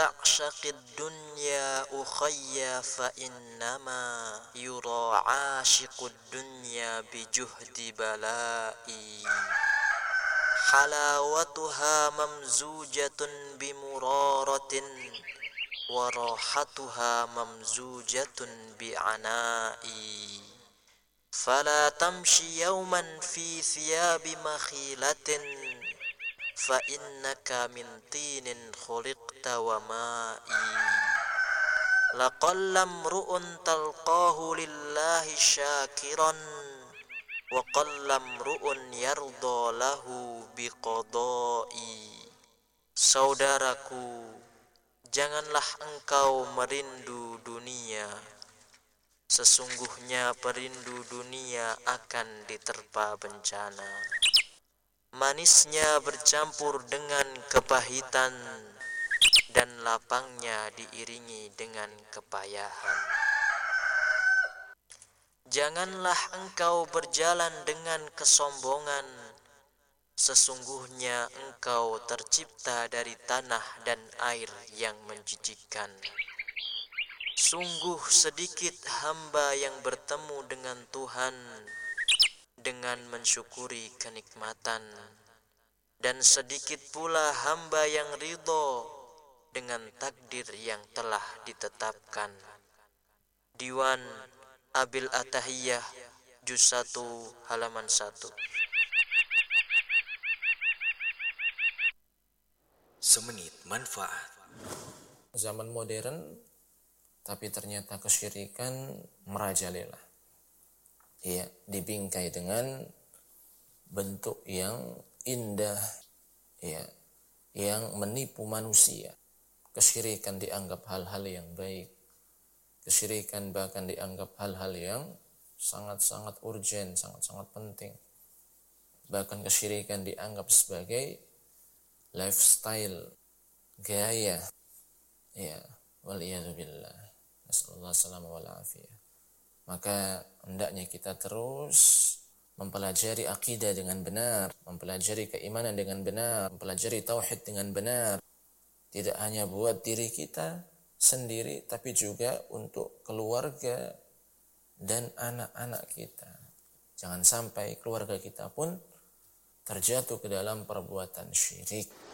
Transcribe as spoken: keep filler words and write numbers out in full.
ta'shaqid dunya ukhayya fa innama yura 'ashiqud dunya bijuhdi bala'i halawatuha mamzujatun bimuraratin wa rahatuha mamzujatun bi'ana'i fala tamshi yawman fi thiyabi makhilatin fa innaka min tinin khuliqta wa ma'i laqallam ru'un talqahu lillahi syakiran wa qallam ru'un yarda lahu biqada'i. Saudaraku, janganlah engkau merindu dunia. Sesungguhnya perindu dunia akan diterpa bencana. Manisnya bercampur dengan kepahitan dan lapangnya diiringi dengan kepayahan. Janganlah engkau berjalan dengan kesombongan. Sesungguhnya engkau tercipta dari tanah dan air yang menjijikkan. Sungguh sedikit hamba yang bertemu dengan Tuhan dengan mensyukuri kenikmatan, dan sedikit pula hamba yang ridho dengan takdir yang telah ditetapkan. Diwan Abil Atahiyah juz satu halaman satu. Semenit manfaat. Zaman modern, tapi ternyata kesyirikan merajalela. Iya, dibingkai dengan bentuk yang indah, ya, yang menipu manusia. Kesyirikan dianggap hal-hal yang baik. Kesyirikan bahkan dianggap hal-hal yang sangat-sangat urgen, sangat-sangat penting. Bahkan kesyirikan dianggap sebagai lifestyle, gaya. Ya, waliyadzubillah. Nasallallahu alaihi wasallam. Maka hendaknya kita terus mempelajari akidah dengan benar, mempelajari keimanan dengan benar, mempelajari tauhid dengan benar. Tidak hanya buat diri kita sendiri, tapi juga untuk keluarga dan anak-anak kita. Jangan sampai keluarga kita pun terjatuh ke dalam perbuatan syirik.